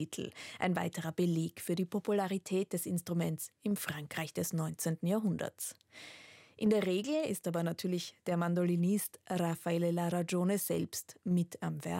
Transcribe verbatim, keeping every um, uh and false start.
Ein weiterer Beleg für die Popularität des Instruments im Frankreich des neunzehnten Jahrhunderts. In der Regel ist aber natürlich der Mandolinist Raffaele La Ragione selbst mit am Werk.